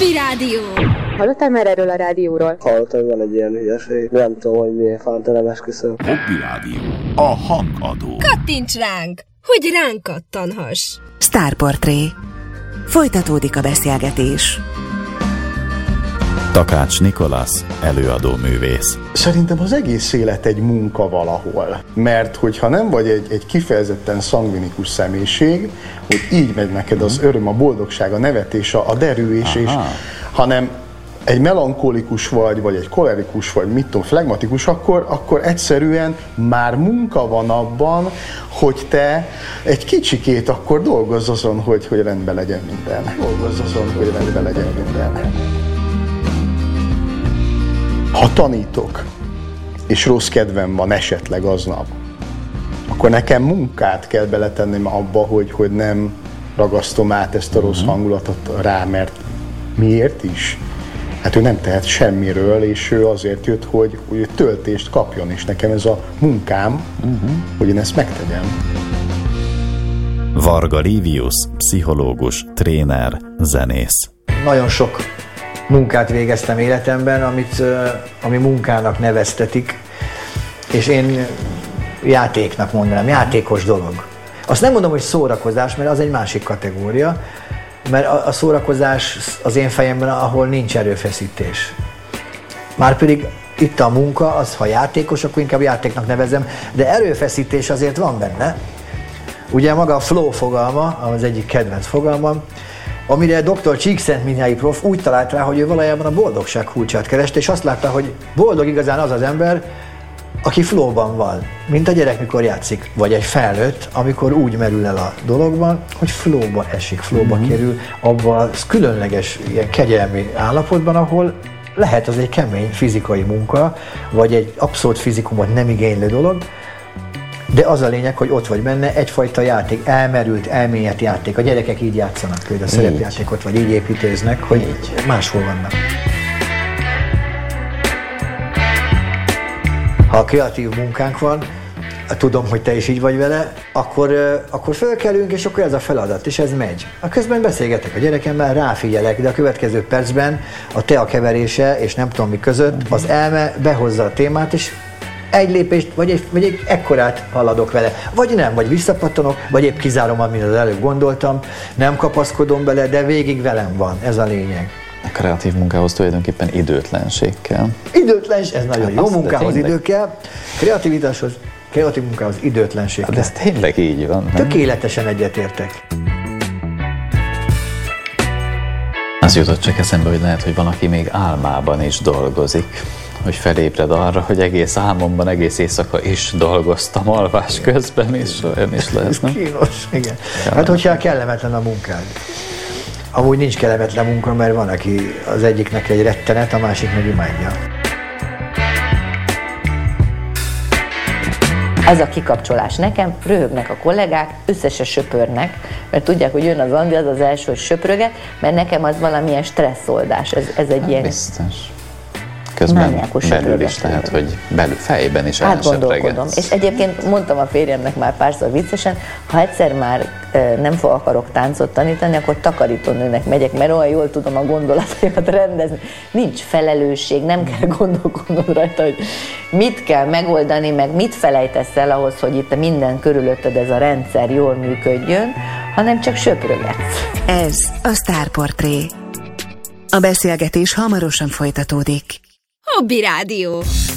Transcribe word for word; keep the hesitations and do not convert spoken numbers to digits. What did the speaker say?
Hobby Rádió. Hallottál már erről a rádióról? Hallottam, hogy van egy ilyen hülyeség. Nem tudom, hogy miért fánt, nem esküszöm. Hobby Rádió. A hangadó. Kattints ránk, hogy ránk kattanhass. Sztárportré. Folytatódik a beszélgetés. Takács Nikolasz, előadó művész. Szerintem az egész élet egy munka valahol. Mert hogyha nem vagy egy, egy kifejezetten szangvinikus személyiség, hogy így megy neked az öröm, a boldogság, a nevetés, a derülés, és, hanem egy melankolikus vagy, vagy egy kolerikus vagy, mit tudom, flegmatikus, akkor, akkor egyszerűen már munka van abban, hogy te egy kicsikét akkor dolgozz azon, hogy, hogy rendben legyen minden. Dolgozz azon, hogy rendben legyen minden. Ha tanítok, és rossz kedvem van esetleg aznap, akkor nekem munkát kell beletennem abba, hogy, hogy nem ragasztom át ezt a rossz hangulatot rá, mert miért is? Hát ő nem tehet semmiről, és ő azért jött, hogy, hogy töltést kapjon, és nekem ez a munkám, uh-huh. hogy én ezt megtegyem. Varga Livius, pszichológus, tréner, zenész. Nagyon sok munkát végeztem életemben, amit, ami munkának neveztetik, és én játéknak mondanám, játékos dolog. Azt nem mondom, hogy szórakozás, mert az egy másik kategória, mert a, a szórakozás az én fejemben, ahol nincs erőfeszítés. Márpedig itt a munka, az ha játékos, akkor inkább játéknak nevezem, de erőfeszítés azért van benne. Ugye maga a flow fogalma, az egyik kedvenc fogalmam, amire doktor Csíkszentmihalyi prof úgy talált rá, hogy ő valójában a boldogság kulcsát kereste, és azt látta, hogy boldog igazán az az ember, aki flowban van, mint a gyerek, mikor játszik, vagy egy felnőtt, amikor úgy merül el a dologban, hogy flowba esik, flowba mm-hmm. kerül, abban a különleges, ilyen kegyelmi állapotban, ahol lehet az egy kemény fizikai munka, vagy egy abszolút fizikumot nem igénylő dolog, de az a lényeg, hogy ott vagy benne, egyfajta játék, elmerült, elmélyett játék. A gyerekek így játszanak, például a szerepjátékot, vagy így építőznek, hogy így máshol vannak. Ha a kreatív munkánk van, tudom, hogy te is így vagy vele, akkor, akkor fölkelünk, és akkor ez a feladat, és ez megy. A közben beszélgetek a gyerekemmel, ráfigyelek, de a következő percben a tea keverése, és nem tudom mi között, az elme behozza a témát, és egy lépést, vagy egy, vagy egy ekkorát haladok vele. Vagy nem, vagy visszapattanok, vagy épp kizárom, amit az előbb gondoltam, nem kapaszkodom bele, de végig velem van, ez a lényeg. A kreatív munkához tulajdonképpen időtlenség kell. Időtlenség, ez nagyon hát jó, munkához idő kell, kreativitáshoz, kreatív munkához időtlenség kell. De ez tényleg így van, nem? Tökéletesen egyetértek. Az jutott csak eszembe, hogy lehet, hogy van, aki még álmában is dolgozik. Hogy felébred arra, hogy egész álmomban, egész éjszaka is dolgoztam alvás közben, és olyan is lehet, nem? Kínos, igen. Hát, hogyha kellemetlen a munkád. Amúgy nincs kellemetlen munka, mert van, aki az egyiknek egy rettenet, a másik meg imádja. Ez a kikapcsolás nekem, röhögnek a kollégák, összesen söpörnek, mert tudják, hogy jön az Andi, az az első, hogy söpröget, mert nekem az valamilyen stresszoldás, ez, ez egy hát ilyen... Biztos. Közben belül is lehet, hogy belül fejben is átgondolkodom. És egyébként mondtam a férjemnek már párszor viccesen, ha egyszer már e, nem fog akarok táncot tanítani, akkor takarítónőnek megyek, mert olyan jól tudom a gondolataimat rendezni. Nincs felelősség, nem kell gondolkodnod rajta, hogy mit kell megoldani, meg mit felejtesz el ahhoz, hogy itt minden körülötted ez a rendszer jól működjön, hanem csak söprögetsz. Ez a Sztárportré. A beszélgetés hamarosan folytatódik. Hobby Rádió.